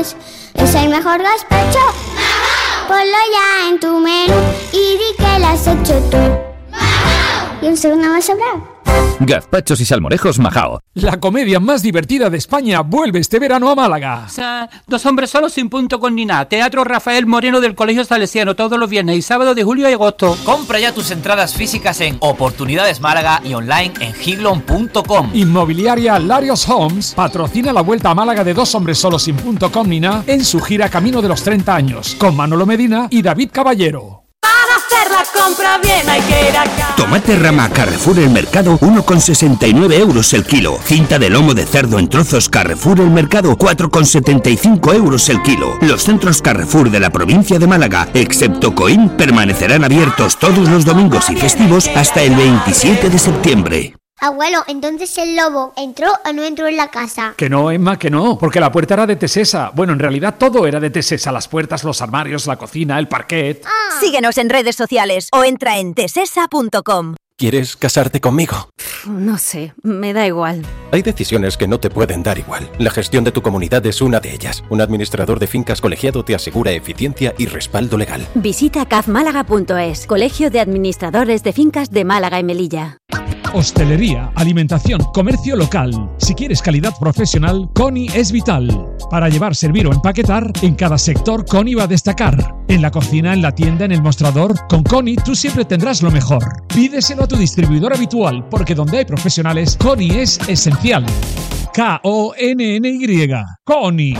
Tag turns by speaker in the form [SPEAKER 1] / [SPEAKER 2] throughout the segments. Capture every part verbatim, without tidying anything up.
[SPEAKER 1] ¿Es el mejor gazpacho? Ponlo ya en tu menú y di que lo has hecho tú. Y un segundo más sobra.
[SPEAKER 2] Gazpachos y salmorejos Majao.
[SPEAKER 3] La comedia más divertida de España vuelve este verano a Málaga.
[SPEAKER 4] O sea, Dos hombres solos sin punto con ni nada. Teatro Rafael Moreno del Colegio Salesiano todos los viernes y sábados de julio y agosto.
[SPEAKER 5] Compra ya tus entradas físicas en Oportunidades Málaga y online en giglon punto com.
[SPEAKER 3] Inmobiliaria Larios Homes patrocina la vuelta a Málaga de Dos hombres solos sin punto com ni nada en su gira Camino de los treinta años con Manolo Medina y David Caballero.
[SPEAKER 6] Para hacer la compra bien hay que ir acá.
[SPEAKER 7] Tomate rama Carrefour El Mercado, uno con sesenta y nueve euros el kilo. Cinta de lomo de cerdo en trozos Carrefour El Mercado, cuatro con setenta y cinco euros el kilo. Los centros Carrefour de la provincia de Málaga, excepto Coín, permanecerán abiertos todos los domingos y festivos hasta el veintisiete de septiembre.
[SPEAKER 1] Abuelo, entonces el lobo ¿entró o no entró en la casa?
[SPEAKER 3] Que no, Emma, que no, porque la puerta era de Tesesa. Bueno, en realidad todo era de Tesesa, las puertas, los armarios, la cocina, el parquet.
[SPEAKER 1] Ah.
[SPEAKER 8] Síguenos en redes sociales o entra en tesesa punto com.
[SPEAKER 9] ¿Quieres casarte conmigo?
[SPEAKER 10] No sé, me da igual.
[SPEAKER 9] Hay decisiones que no te pueden dar igual. La gestión de tu comunidad es una de ellas. Un administrador de fincas colegiado te asegura eficiencia y respaldo legal.
[SPEAKER 10] Visita caf málaga punto es, Colegio de Administradores de Fincas de Málaga y Melilla.
[SPEAKER 3] Hostelería, alimentación, comercio local. Si quieres calidad profesional, Coni es vital. Para llevar, servir o empaquetar, en cada sector Coni va a destacar. En la cocina, en la tienda, en el mostrador, con Coni tú siempre tendrás lo mejor. Pídeselo a tu distribuidor habitual, porque donde hay profesionales, Coni es esencial. K O N N Y. Coni.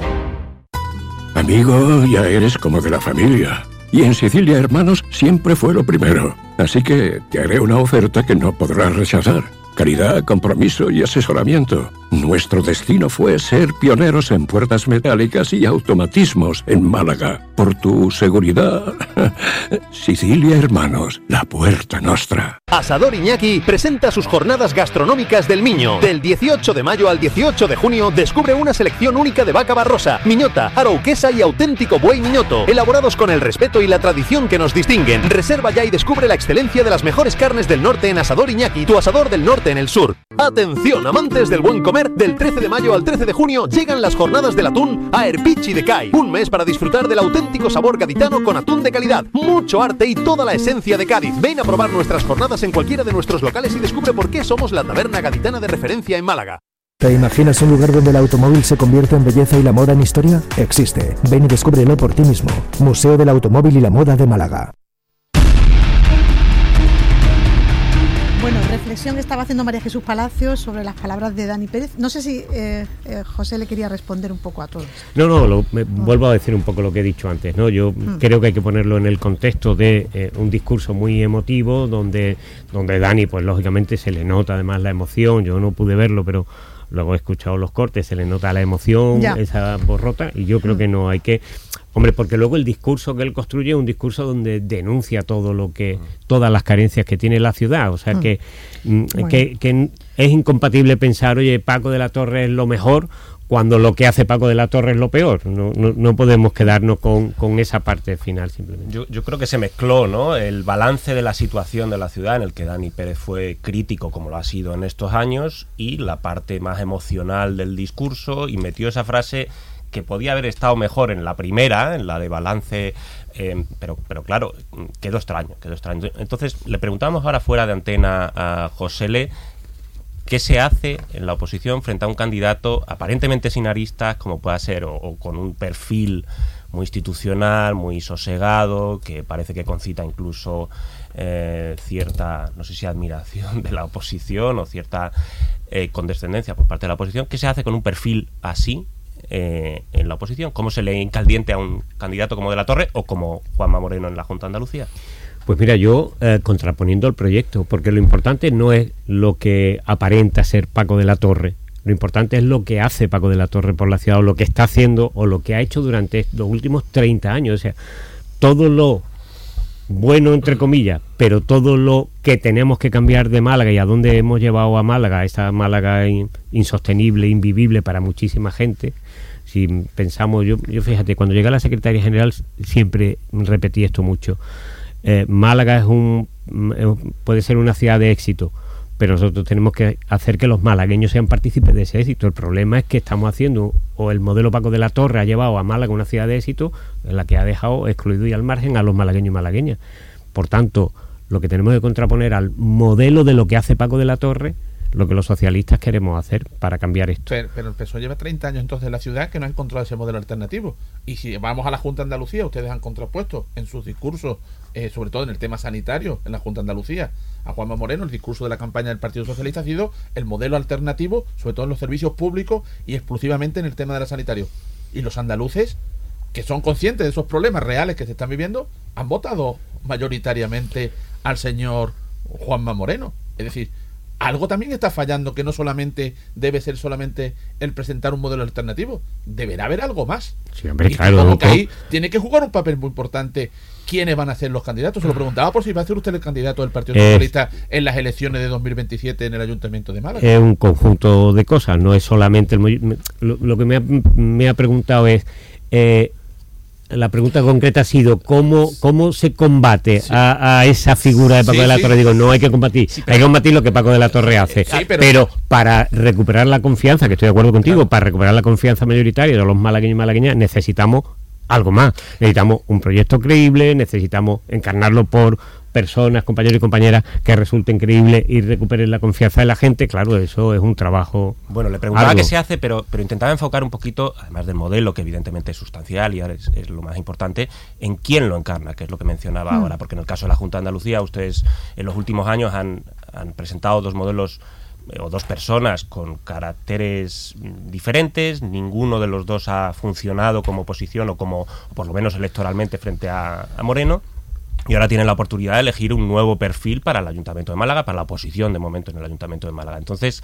[SPEAKER 11] Amigo, ya eres como de la familia. Y en Sicilia Hermanos siempre fue lo primero. Así que te haré una oferta que no podrás rechazar. Calidad, compromiso y asesoramiento. Nuestro destino fue ser pioneros en puertas metálicas y automatismos en Málaga. Por tu seguridad, Sicilia Hermanos, la puerta nostra.
[SPEAKER 12] Asador Iñaki presenta sus jornadas gastronómicas del Miño. Del dieciocho de mayo al dieciocho de junio descubre una selección única de vaca barrosa, miñota, arauquesa y auténtico buey miñoto, elaborados con el respeto y la tradición que nos distinguen. Reserva ya y descubre la excelencia de las mejores carnes del norte en Asador Iñaki, tu asador del norte en el sur. Atención, amantes del buen comer, del trece de mayo al trece de junio llegan las jornadas del atún a Erpichi de Cai. Un mes para disfrutar del auténtico sabor gaditano con atún de calidad, mucho arte y toda la esencia de Cádiz. Ven a probar nuestras jornadas en cualquiera de nuestros locales y descubre por qué somos la taberna gaditana de referencia en Málaga.
[SPEAKER 13] ¿Te imaginas un lugar donde el automóvil se convierte en belleza y la moda en historia? Existe. Ven y descúbrelo por ti mismo. Museo del Automóvil y la Moda de Málaga.
[SPEAKER 14] Bueno, reflexión que estaba haciendo María Jesús Palacios sobre las palabras de Dani Pérez. No sé si eh, eh, José le quería responder un poco a todos.
[SPEAKER 15] No, no, lo, me, vuelvo a decir un poco lo que he dicho antes, ¿no? Yo mm. creo que hay que ponerlo en el contexto de eh, un discurso muy emotivo, donde, donde Dani, pues lógicamente se le nota además la emoción. Yo no pude verlo, pero luego he escuchado los cortes, se le nota la emoción, ya. esa voz rota, y yo creo mm. que no hay que... Hombre, porque luego el discurso que él construye es un discurso donde denuncia todo lo que, todas las carencias que tiene la ciudad, o sea mm. que, bueno. que, que es incompatible pensar, oye, Paco de la Torre es lo mejor, cuando lo que hace Paco de la Torre es lo peor. No, no, no podemos quedarnos con, con esa parte final simplemente.
[SPEAKER 16] Yo, yo creo que se mezcló, ¿no?, el balance de la situación de la ciudad, en el que Dani Pérez fue crítico, como lo ha sido en estos años, y la parte más emocional del discurso, y metió esa frase que podía haber estado mejor en la primera, en la de balance, eh, pero, pero claro, quedó extraño, quedó extraño. Entonces, le preguntamos ahora fuera de antena a José Le, ¿qué se hace en la oposición frente a un candidato aparentemente sin aristas, como pueda ser, o, o con un perfil muy institucional, muy sosegado, que parece que concita incluso eh, cierta, no sé si admiración de la oposición o cierta eh, condescendencia por parte de la oposición? ¿Qué se hace con un perfil así eh, en la oposición? ¿Cómo se le encaldiente a un candidato como de la Torre o como Juanma Moreno en la Junta de Andalucía?
[SPEAKER 15] Pues mira, yo eh, contraponiendo el proyecto, porque lo importante no es lo que aparenta ser Paco de la Torre, lo importante es lo que hace Paco de la Torre por la ciudad, o lo que está haciendo, o lo que ha hecho durante los últimos treinta años. O sea, todo lo bueno, entre comillas, pero todo lo que tenemos que cambiar de Málaga y a dónde hemos llevado a Málaga, esa Málaga in, insostenible, invivible para muchísima gente. Si pensamos, yo, yo fíjate, cuando llegué a la Secretaría General siempre repetí esto mucho. Eh, Málaga es un puede ser una ciudad de éxito, pero nosotros tenemos que hacer que los malagueños sean partícipes de ese éxito. El problema es que estamos haciendo, o el modelo Paco de la Torre ha llevado a Málaga una ciudad de éxito en la que ha dejado excluido y al margen a los malagueños y malagueñas. Por tanto, lo que tenemos que contraponer al modelo de lo que hace Paco de la Torre, lo que los socialistas queremos hacer para cambiar esto.
[SPEAKER 17] Pero, pero el P S O E lleva treinta años entonces en la ciudad que no ha encontrado ese modelo alternativo. Y si vamos a la Junta de Andalucía, ustedes han contrapuesto en sus discursos, eh, sobre todo en el tema sanitario, en la Junta de Andalucía, a Juanma Moreno, el discurso de la campaña del Partido Socialista ha sido el modelo alternativo, sobre todo en los servicios públicos y exclusivamente en el tema de la sanitario. Y los andaluces, que son conscientes de esos problemas reales que se están viviendo, han votado mayoritariamente al señor Juanma Moreno. Es decir, algo también está fallando, que no solamente debe ser solamente el presentar un modelo alternativo, deberá haber algo más.
[SPEAKER 15] Sí, hombre,
[SPEAKER 17] y
[SPEAKER 15] claro,
[SPEAKER 17] como
[SPEAKER 15] no,
[SPEAKER 17] que ahí tiene que jugar un papel muy importante quiénes van a ser los candidatos. Se lo preguntaba por si va a ser usted el candidato del Partido Socialista eh, en las elecciones de dos mil veintisiete en el Ayuntamiento de Málaga.
[SPEAKER 15] Es un conjunto de cosas, no es solamente el, lo, lo que me ha, me ha preguntado es eh, la pregunta concreta ha sido cómo cómo se combate sí. a, a esa figura de Paco sí, de la Torre. Sí. Digo, no hay que combatir, sí, pero, hay que combatir lo que Paco de la Torre hace. Sí, pero, pero para recuperar la confianza, que estoy de acuerdo contigo, claro. para recuperar la confianza mayoritaria de los malagueños y malagueñas, necesitamos algo más. Necesitamos un proyecto creíble, necesitamos encarnarlo por personas, compañeros y compañeras que resulten creíbles y recuperen la confianza de la gente. Claro, eso es un trabajo.
[SPEAKER 16] Bueno, le preguntaba qué se hace, pero pero intentaba enfocar un poquito, además del modelo, que evidentemente es sustancial y es, es lo más importante, en quién lo encarna, que es lo que mencionaba mm. ahora, porque en el caso de la Junta de Andalucía, ustedes en los últimos años han, han presentado dos modelos o dos personas con caracteres diferentes, ninguno de los dos ha funcionado como oposición o como, o por lo menos electoralmente, frente a, a Moreno. Y ahora tienen la oportunidad de elegir un nuevo perfil para el Ayuntamiento de Málaga, para la oposición de momento en el Ayuntamiento de Málaga. Entonces,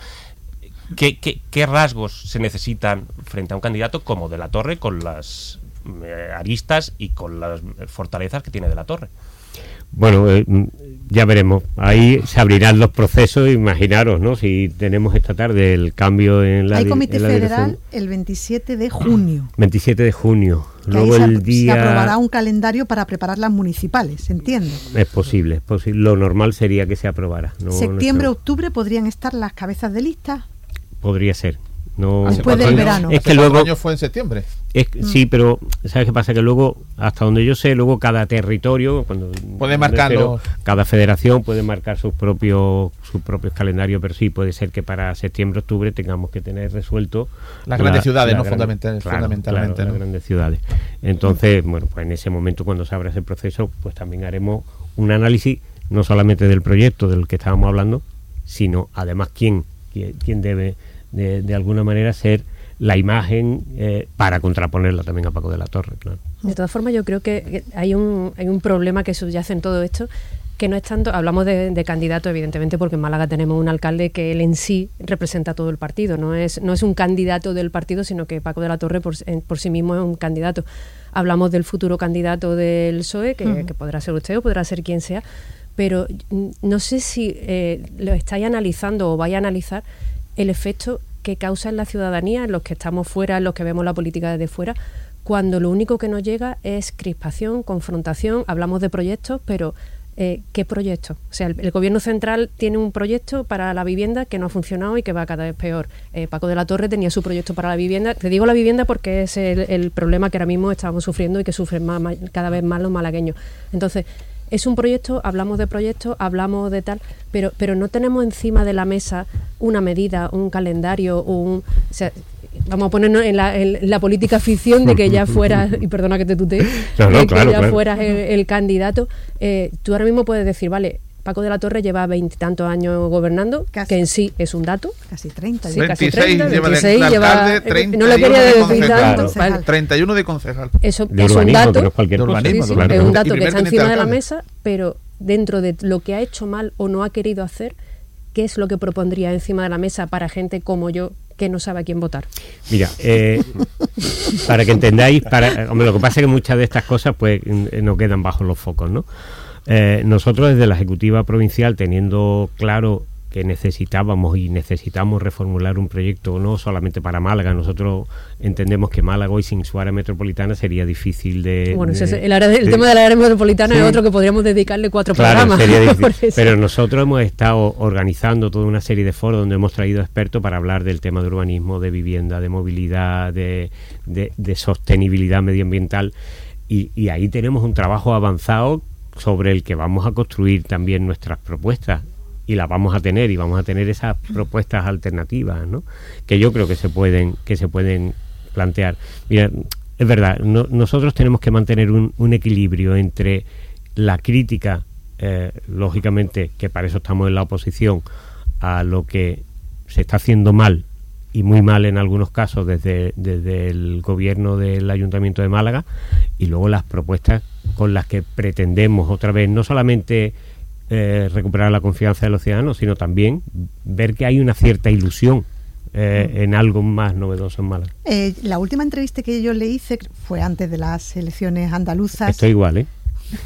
[SPEAKER 16] ¿qué, qué, qué rasgos se necesitan frente a un candidato como De la Torre, con las eh, aristas y con las fortalezas que tiene De la Torre?
[SPEAKER 15] Bueno, eh, ya veremos. Ahí se abrirán los procesos. Imaginaros, ¿no? Si tenemos esta tarde el cambio en la.
[SPEAKER 14] Hay comité
[SPEAKER 15] en la
[SPEAKER 14] federal
[SPEAKER 15] dirección.
[SPEAKER 14] El veintisiete de junio.
[SPEAKER 15] veintisiete de junio.
[SPEAKER 14] Que
[SPEAKER 15] Luego
[SPEAKER 14] ahí se,
[SPEAKER 15] el día.
[SPEAKER 14] Se aprobará un calendario para preparar las municipales, ¿entiende?
[SPEAKER 15] Es posible, es posible. Lo normal sería que se aprobara. No,
[SPEAKER 14] Septiembre,
[SPEAKER 15] no
[SPEAKER 14] octubre podrían estar las cabezas de lista.
[SPEAKER 15] Podría ser. No,
[SPEAKER 14] después del verano.
[SPEAKER 15] Es que luego
[SPEAKER 17] año fue en septiembre.
[SPEAKER 15] Es, mm. Sí, pero ¿sabes qué pasa? Que luego, hasta donde yo sé, luego cada territorio, cuando
[SPEAKER 17] puede marcarlo,
[SPEAKER 15] cada federación puede marcar sus propios sus propios calendarios, pero sí puede ser que para septiembre, octubre tengamos que tener resuelto
[SPEAKER 17] las grandes la, ciudades,
[SPEAKER 15] la
[SPEAKER 17] no
[SPEAKER 15] gran,
[SPEAKER 17] Fundamental,
[SPEAKER 15] claro,
[SPEAKER 17] fundamentalmente,
[SPEAKER 15] claro,
[SPEAKER 17] ¿no?
[SPEAKER 15] Las grandes ciudades. Entonces, bueno, pues en ese momento, cuando se abra ese proceso, pues también haremos un análisis no solamente del proyecto del que estábamos hablando, sino además quién quién, quién debe de, de alguna manera ser la imagen eh, para contraponerla también a Paco de la Torre, claro.
[SPEAKER 18] De todas formas, yo creo que hay un hay un problema que subyace en todo esto, que no es tanto, hablamos de, de candidato, evidentemente, porque en Málaga tenemos un alcalde que él en sí representa a todo el partido, no es no es un candidato del partido, sino que Paco de la Torre por, por sí mismo es un candidato. Hablamos del futuro candidato del P S O E, que, uh-huh. que podrá ser usted o podrá ser quien sea, pero no sé si eh, lo estáis analizando o vais a analizar el efecto que causa en la ciudadanía, en los que estamos fuera, en los que vemos la política desde fuera, cuando lo único que nos llega es crispación, confrontación. Hablamos de proyectos, pero eh, ¿qué proyectos? O sea, el, el gobierno central tiene un proyecto para la vivienda que no ha funcionado y que va cada vez peor. Eh, Paco de la Torre tenía su proyecto para la vivienda. Te digo la vivienda porque es el, el problema que ahora mismo estamos sufriendo y que sufren más, más, cada vez más los malagueños. Entonces, es un proyecto, hablamos de proyectos, hablamos de tal, pero pero no tenemos encima de la mesa una medida, un calendario, un... O sea, vamos a ponernos en la, en la política ficción de que ya fueras, y perdona que te tutee,
[SPEAKER 15] no, no,
[SPEAKER 18] que
[SPEAKER 15] claro,
[SPEAKER 18] ya
[SPEAKER 15] claro.
[SPEAKER 18] fueras el, el candidato. Eh, tú ahora mismo puedes decir, vale, Paco de la Torre lleva veintitantos años gobernando, casi, que en sí es un dato.
[SPEAKER 14] Casi treinta.
[SPEAKER 18] Sí,
[SPEAKER 17] veintiséis
[SPEAKER 18] casi treinta,
[SPEAKER 17] lleva
[SPEAKER 18] veintiséis
[SPEAKER 17] de
[SPEAKER 18] lleva,
[SPEAKER 17] alcalde, treinta
[SPEAKER 18] no le quería
[SPEAKER 17] de
[SPEAKER 18] decir tanto.
[SPEAKER 17] Vale. treinta y uno de concejal.
[SPEAKER 18] Eso
[SPEAKER 15] de
[SPEAKER 18] es un dato,
[SPEAKER 15] no es cualquier
[SPEAKER 18] de
[SPEAKER 15] cosa.
[SPEAKER 18] urbanismo, sí, sí,
[SPEAKER 15] claro.
[SPEAKER 18] es un dato que está encima de la
[SPEAKER 17] alcalde.
[SPEAKER 18] mesa, pero dentro de lo que ha hecho mal o no ha querido hacer, ¿qué es lo que propondría encima de la mesa para gente como yo que no sabe a quién votar?
[SPEAKER 15] Mira, eh, para que entendáis, para, hombre, lo que pasa es que muchas de estas cosas pues no quedan bajo los focos, ¿no? Eh, nosotros desde la Ejecutiva Provincial, teniendo claro que necesitábamos y necesitamos reformular un proyecto no solamente para Málaga. Nosotros entendemos que Málaga hoy sin su área metropolitana sería difícil de...
[SPEAKER 18] Bueno,
[SPEAKER 15] de,
[SPEAKER 18] ese, el, área de, el
[SPEAKER 15] de,
[SPEAKER 18] tema de la área metropolitana
[SPEAKER 15] sí.
[SPEAKER 18] es otro que podríamos dedicarle cuatro
[SPEAKER 15] claro,
[SPEAKER 18] programas.
[SPEAKER 15] Sería difícil. Pero nosotros hemos estado organizando toda una serie de foros donde hemos traído expertos para hablar del tema de urbanismo, de vivienda, de movilidad, de, de, de sostenibilidad medioambiental, y, y ahí tenemos un trabajo avanzado sobre el que vamos a construir también nuestras propuestas. Y las vamos a tener, y vamos a tener esas propuestas alternativas, ¿no? Que yo creo que se pueden, que se pueden plantear. Mira, es verdad, no, nosotros tenemos que mantener un, un equilibrio entre la crítica, eh, lógicamente, que para eso estamos en la oposición, a lo que se está haciendo mal, y muy mal en algunos casos desde, desde el gobierno del Ayuntamiento de Málaga, y luego las propuestas con las que pretendemos otra vez, no solamente Eh, recuperar la confianza de los ciudadanos, sino también ver que hay una cierta ilusión eh, en algo más novedoso en Málaga.
[SPEAKER 14] Eh, la última entrevista que yo le hice fue antes de las elecciones andaluzas.
[SPEAKER 15] Estoy igual, ¿eh?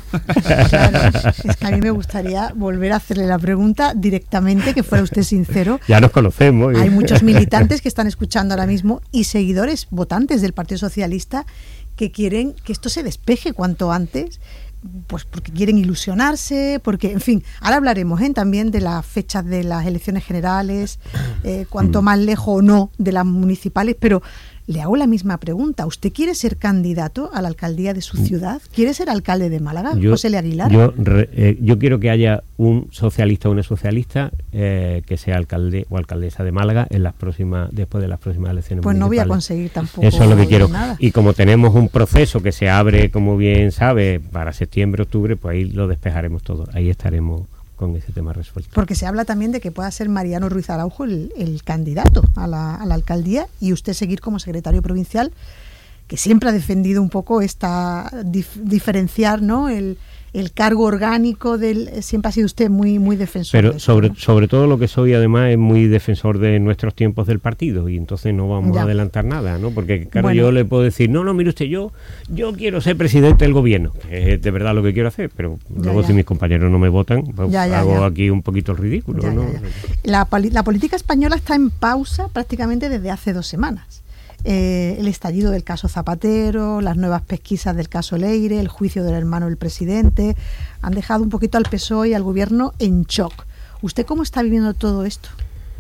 [SPEAKER 14] Claro, es que a mí me gustaría volver a hacerle la pregunta directamente, que fuera usted sincero.
[SPEAKER 15] Ya nos conocemos.
[SPEAKER 14] Hay muchos militantes que están escuchando ahora mismo y seguidores, votantes del Partido Socialista, que quieren que esto se despeje cuanto antes, pues porque quieren ilusionarse, porque, en fin, ahora hablaremos ¿eh? también de las fechas de las elecciones generales, eh, cuanto más lejos o no de las municipales, pero le hago la misma pregunta. ¿Usted quiere ser candidato a la alcaldía de su ciudad? ¿Quiere ser alcalde de Málaga,
[SPEAKER 15] yo,
[SPEAKER 14] José L. Aguilar?
[SPEAKER 15] Yo, re, eh, yo quiero que haya un socialista o una socialista eh, que sea alcalde o alcaldesa de Málaga en las próximas, después de las próximas elecciones
[SPEAKER 14] Pues
[SPEAKER 15] municipales.
[SPEAKER 14] No voy a conseguir tampoco.
[SPEAKER 15] Eso es lo que quiero.
[SPEAKER 14] Nada.
[SPEAKER 15] Y como tenemos un proceso que se abre, como bien sabe, para septiembre, octubre, pues ahí lo despejaremos todo. Ahí estaremos con ese tema resuelto.
[SPEAKER 14] Porque se habla también de que pueda ser Mariano Ruiz Araujo el, el candidato a la, a la alcaldía, y usted seguir como secretario provincial, que siempre ha defendido un poco esta dif, diferenciar, ¿no? El, el cargo orgánico del, siempre ha sido usted muy muy defensor.
[SPEAKER 15] Pero
[SPEAKER 14] de eso,
[SPEAKER 15] sobre
[SPEAKER 14] ¿no?
[SPEAKER 15] sobre todo lo que soy además es muy defensor de nuestros tiempos del partido, y entonces no vamos ya. a adelantar nada, ¿no? Porque claro, bueno. yo le puedo decir, no, no, mire usted, yo yo quiero ser presidente del gobierno, que es de verdad lo que quiero hacer, pero ya, luego ya. si mis compañeros no me votan, pues ya, ya, hago ya. aquí un poquito el ridículo,
[SPEAKER 14] ya,
[SPEAKER 15] ¿no?
[SPEAKER 14] Ya, ya. La, la política española está en pausa prácticamente desde hace dos semanas. Eh, el estallido del caso Zapatero, las nuevas pesquisas del caso Leire, el juicio del hermano del presidente, han dejado un poquito al P S O E y al gobierno en shock. ¿Usted cómo está viviendo todo esto?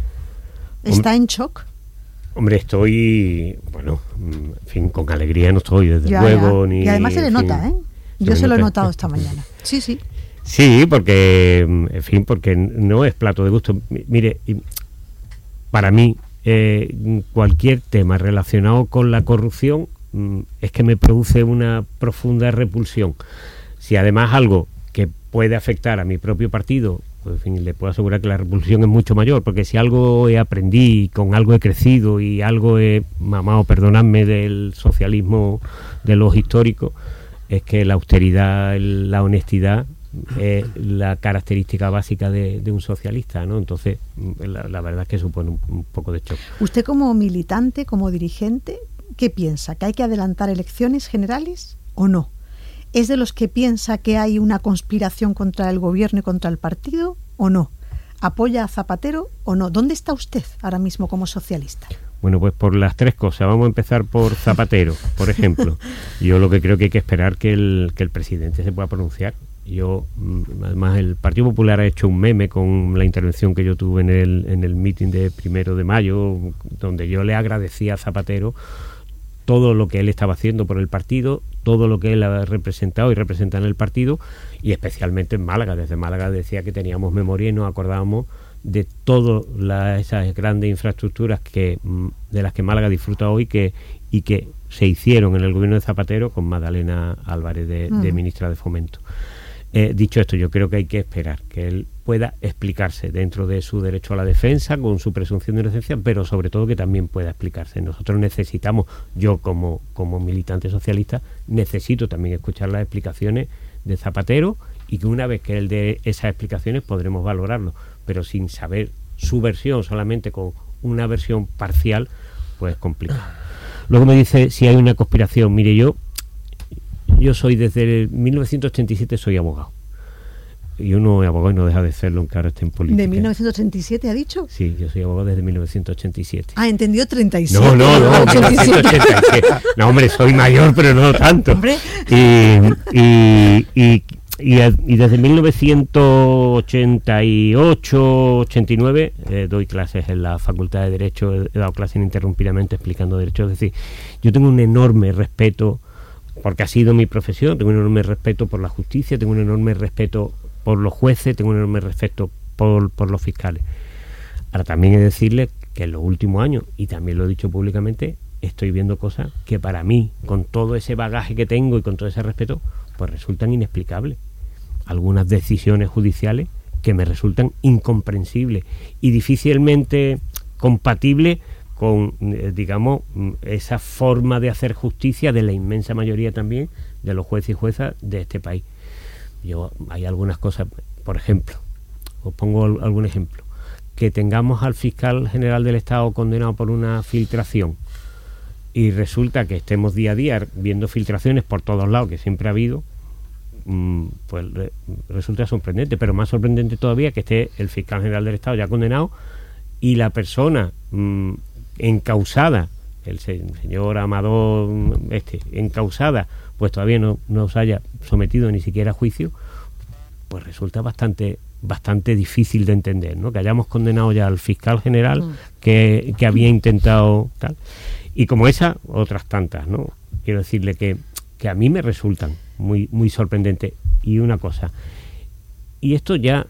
[SPEAKER 14] ¿Está en shock?
[SPEAKER 15] Hombre, estoy, bueno, en fin, con alegría no estoy, desde ya, luego. Ya. Ni,
[SPEAKER 14] y además se le nota,
[SPEAKER 15] fin,
[SPEAKER 14] ¿eh? Yo se, se lo he notado esta mañana. Sí, sí.
[SPEAKER 15] Sí, porque, en fin, porque no es plato de gusto. Mire, para mí, Eh, cualquier tema relacionado con la corrupción mm, es que me produce una profunda repulsión. Si además algo que puede afectar a mi propio partido, pues en fin, le puedo asegurar que la repulsión es mucho mayor, porque si algo he aprendido, con algo he crecido y algo he mamado, perdonadme, del socialismo de los históricos, es que la austeridad, la honestidad es la característica básica de, de un socialista, ¿no? Entonces, la, la verdad es que supone un, un poco de shock.
[SPEAKER 14] Usted como militante, como dirigente, ¿qué piensa? ¿Que hay que adelantar elecciones generales o no? ¿Es de los que piensa que hay una conspiración contra el gobierno y contra el partido o no? ¿Apoya a Zapatero o no? ¿Dónde está usted ahora mismo como socialista?
[SPEAKER 15] Bueno, pues por las tres cosas. Vamos a empezar por Zapatero, por ejemplo. Yo lo que creo que hay que esperar que el, que el presidente se pueda pronunciar. Yo, además, el Partido Popular ha hecho un meme con la intervención que yo tuve en el en el meeting de primero de mayo, donde yo le agradecía a Zapatero todo lo que él estaba haciendo por el partido, todo lo que él ha representado y representa en el partido, y especialmente en Málaga. Desde Málaga decía que teníamos memoria y nos acordábamos de todas esas grandes infraestructuras que de las que Málaga disfruta hoy que y que se hicieron en el gobierno de Zapatero con Magdalena Álvarez de, mm. de ministra de Fomento. Eh, dicho esto, yo creo que hay que esperar que él pueda explicarse dentro de su derecho a la defensa, con su presunción de inocencia, pero sobre todo que también pueda explicarse. Nosotros necesitamos, yo como, como militante socialista, necesito también escuchar las explicaciones de Zapatero, y que una vez que él dé esas explicaciones podremos valorarlo, pero sin saber su versión, solamente con una versión parcial, pues es complicado. Luego me dice si hay una conspiración. Mire, yo Yo soy desde mil novecientos ochenta y siete soy abogado. y uno es abogado y no deja de serlo, aunque ahora esté en política.
[SPEAKER 14] ¿De mil novecientos ochenta y siete ha dicho?
[SPEAKER 15] Sí, yo soy abogado desde mil novecientos ochenta y siete.
[SPEAKER 14] Ah, entendió treinta y siete.
[SPEAKER 15] No, no, no, mil novecientos ochenta y siete. No, hombre, soy mayor, pero no tanto.
[SPEAKER 14] Hombre.
[SPEAKER 15] Y, y, y, y, y desde mil novecientos ochenta y ocho, ochenta y nueve eh, doy clases en la Facultad de Derecho, he, he dado clases ininterrumpidamente explicando derecho. Es decir, yo tengo un enorme respeto, porque ha sido mi profesión, tengo un enorme respeto por la justicia, tengo un enorme respeto por los jueces, tengo un enorme respeto por, por los fiscales. Ahora también he de decirles que en los últimos años, y también lo he dicho públicamente, estoy viendo cosas que para mí, con todo ese bagaje que tengo y con todo ese respeto, pues resultan inexplicables. Algunas decisiones judiciales que me resultan incomprensibles y difícilmente compatibles con, eh, digamos, esa forma de hacer justicia de la inmensa mayoría también de los jueces y juezas de este país. Yo, hay algunas cosas, por ejemplo, os pongo algún ejemplo, que tengamos al fiscal general del Estado condenado por una filtración y resulta que estemos día a día viendo filtraciones por todos lados, que siempre ha habido, pues re, resulta sorprendente, pero más sorprendente todavía que esté el fiscal general del Estado ya condenado y la persona mmm, encausada, el se, señor Amador este, encausada, pues todavía no, no se haya sometido ni siquiera a juicio, pues resulta bastante bastante difícil de entender, ¿no? Que hayamos condenado ya al fiscal general mm. que, que había intentado tal. Y como esa, otras tantas, ¿no? Quiero decirle que, que a mí me resultan muy, muy sorprendentes. Y una cosa, y esto ya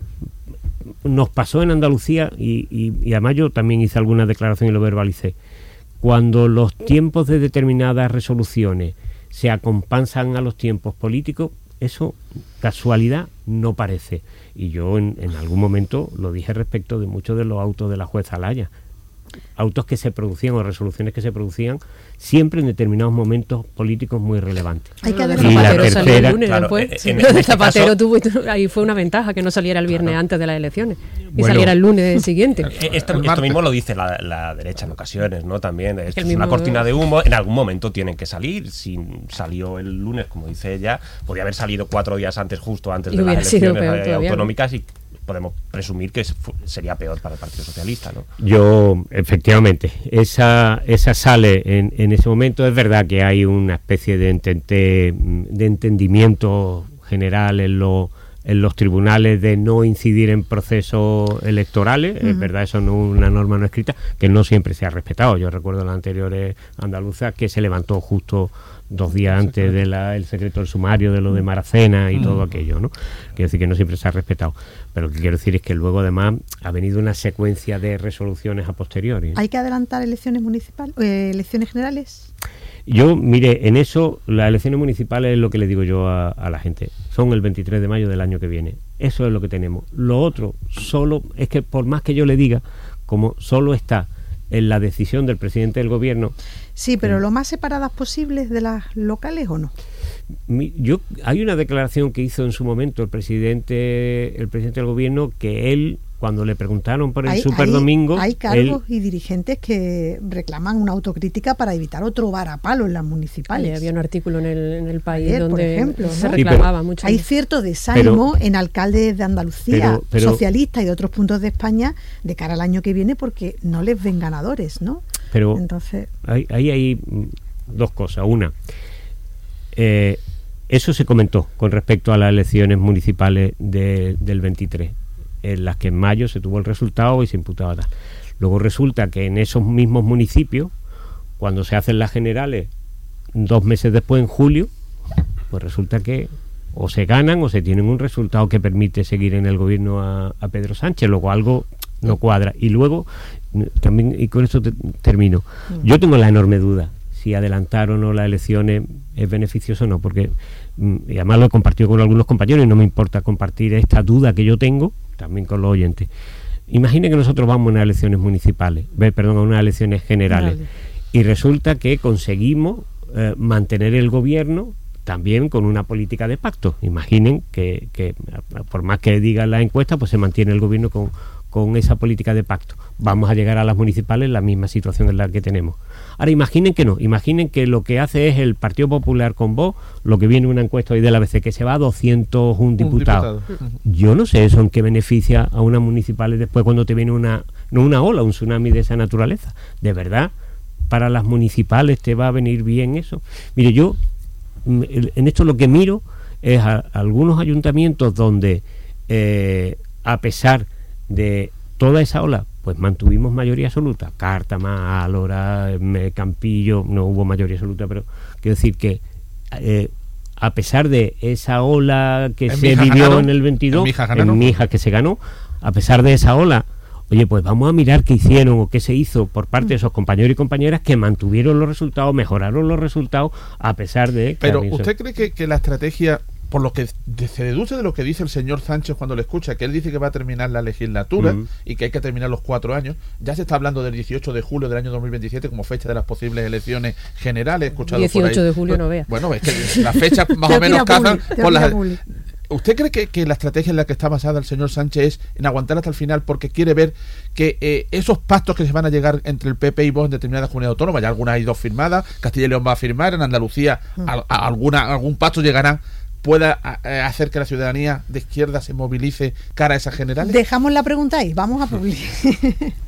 [SPEAKER 15] nos pasó en Andalucía, y, y, y además yo también hice alguna declaración y lo verbalicé. Cuando los tiempos de determinadas resoluciones se acompasan a los tiempos políticos, eso casualidad no parece. Y yo en, en algún momento lo dije respecto de muchos de los autos de la jueza Alaya. Autos que se producían o resoluciones que se producían siempre en determinados momentos políticos muy relevantes.
[SPEAKER 18] Hay que y la tercera, el lunes, claro, después, en, en este Zapatero caso, tuvo, ahí fue una ventaja que no saliera el viernes claro. antes de las elecciones y bueno, saliera el lunes siguiente.
[SPEAKER 16] Esto, esto mismo lo dice la, la derecha en ocasiones, ¿no? También es, es mismo, una cortina de humo. En algún momento tienen que salir. Si salió el lunes, como dice ella, podría haber salido cuatro días antes, justo antes de las elecciones autonómicas y podemos presumir que sería peor para el Partido Socialista, ¿no?
[SPEAKER 15] Yo, efectivamente, esa esa sale en, en ese momento. Es verdad que hay una especie de, entente, de entendimiento general en, lo, en los tribunales de no incidir en procesos electorales. Uh-huh. Es verdad, eso no es una norma no escrita, que no siempre se ha respetado. Yo recuerdo las anteriores andaluzas que se levantó justo dos días antes del de secreto del sumario de lo de Maracena y mm. todo aquello, ¿no? Quiero decir que no siempre se ha respetado, pero lo que quiero decir es que luego además ha venido una secuencia de resoluciones a posteriori, ¿no?
[SPEAKER 14] ¿Hay que adelantar elecciones municipales, eh, elecciones generales?
[SPEAKER 15] Yo, mire, en eso las elecciones municipales es lo que le digo yo a, a la gente, son el veintitrés de mayo del año que viene, eso es lo que tenemos. Lo otro, solo, es que por más que yo le diga, como solo está en la decisión del presidente del gobierno.
[SPEAKER 14] Sí, pero lo más separadas posibles de las locales, ¿o no?
[SPEAKER 15] Mi, yo hay una declaración que hizo en su momento el presidente el presidente del gobierno, que él, cuando le preguntaron por el hay, Superdomingo...
[SPEAKER 14] Hay, hay cargos él, y dirigentes que reclaman una autocrítica para evitar otro varapalo en las municipales.
[SPEAKER 18] Ay, había un artículo en el, en el País Ayer,
[SPEAKER 14] donde
[SPEAKER 18] por
[SPEAKER 14] ejemplo,
[SPEAKER 18] se
[SPEAKER 14] ¿no?
[SPEAKER 18] reclamaba
[SPEAKER 14] sí,
[SPEAKER 18] mucho.
[SPEAKER 14] Hay cierto desánimo pero, en alcaldes de Andalucía, pero, pero, socialistas y de otros puntos de España de cara al año que viene porque no les ven ganadores, ¿no?
[SPEAKER 15] Pero
[SPEAKER 14] entonces
[SPEAKER 15] ahí hay, hay dos cosas. Una, eh, eso se comentó con respecto a las elecciones municipales de, del veintitrés, en las que en mayo se tuvo el resultado y se imputaba tal. Luego resulta que en esos mismos municipios, cuando se hacen las generales dos meses después, en julio, pues resulta que o se ganan o se tienen un resultado que permite seguir en el gobierno a, a Pedro Sánchez. Luego algo no cuadra. Y luego también, y con esto te, termino, yo tengo la enorme duda si adelantar o no las elecciones es beneficioso o no, porque y además lo he compartido con algunos compañeros y no me importa compartir esta duda que yo tengo también con los oyentes. Imagine que nosotros vamos a unas elecciones municipales, perdón, a unas elecciones generales, vale. Y resulta que conseguimos eh, mantener el gobierno también con una política de pacto. Imaginen que, que por más que digan la encuesta, pues se mantiene el gobierno con con esa política de pacto. vamos a llegar a las municipales en la misma situación en la que tenemos. Ahora imaginen que no, imaginen que lo que hace es el Partido Popular con Vox, lo que viene una encuesta hoy de la A B C, que se va a doscientos un diputados. Diputado. Yo no sé eso en qué beneficia a unas municipales después cuando te viene una, no una ola, un tsunami de esa naturaleza. ¿De verdad para las municipales te va a venir bien eso? Mire, yo en esto lo que miro es a, a algunos ayuntamientos donde eh, a pesar de toda esa ola, pues mantuvimos mayoría absoluta. Cártama, Álora, Campillo, no hubo mayoría absoluta, pero quiero decir que eh, a pesar de esa ola que se vivió ganaron, en el veintidós, en Mijas, en Mijas que se ganó, a pesar de esa ola, oye, pues vamos a mirar qué hicieron o qué se hizo por parte de esos compañeros y compañeras que mantuvieron los resultados, mejoraron los resultados, a pesar de...
[SPEAKER 17] Pero,
[SPEAKER 15] claro,
[SPEAKER 17] ¿usted
[SPEAKER 15] eso...
[SPEAKER 17] cree que, que la estrategia... Por lo que se deduce de lo que dice el señor Sánchez cuando le escucha, que él dice que va a terminar la legislatura uh-huh. y que hay que terminar los cuatro años, ya se está hablando del dieciocho de julio del año dos mil veintisiete como fecha de las posibles elecciones generales. Escuchado
[SPEAKER 18] dieciocho
[SPEAKER 17] por ahí.
[SPEAKER 18] De julio no vea.
[SPEAKER 17] Bueno, es que las fechas más o menos cazan por las... ¿Usted cree que, que la estrategia en la que está basada el señor Sánchez es en aguantar hasta el final porque quiere ver que eh, esos pactos que se van a llegar entre el P P y Vox en determinadas comunidades autónomas, ya algunas hay dos firmadas, Castilla y León va a firmar, en Andalucía uh-huh. a, a alguna, algún pacto llegará, pueda a, a hacer que la ciudadanía de izquierda se movilice cara a esas generales?
[SPEAKER 14] Dejamos la pregunta ahí, vamos a publicar.